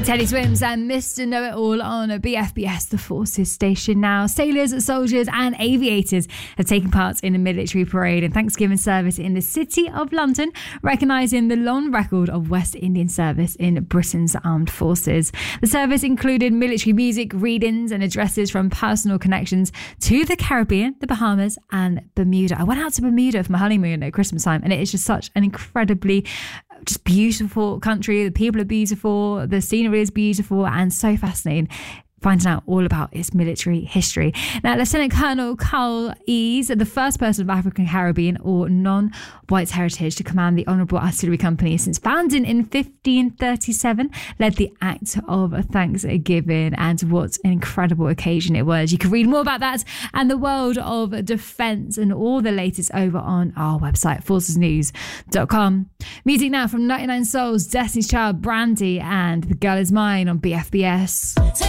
Teddy Swims and Mr. Know-It-All on a BFBS, the Forces Station now. Sailors, soldiers and aviators have taken part in a military parade and Thanksgiving service in the City of London, recognising the long record of West Indian service in Britain's armed forces. The service included military music, readings and addresses from personal connections to the Caribbean, the Bahamas and Bermuda. I went out to Bermuda for my honeymoon at Christmas time and it is just such an incredibly just beautiful country. The people are beautiful, the scenery is beautiful and so fascinating finding out all about its military history. Now, Lieutenant Colonel Carl Ease, the first person of African Caribbean or non-white heritage to command the Honourable Artillery Company since founding in 1537, led the Act of Thanksgiving, and what an incredible occasion it was. You can read more about that and the world of defence and all the latest over on our website, forcesnews.com. Music now from 99 Souls, Destiny's Child, Brandy and The Girl Is Mine on BFBS.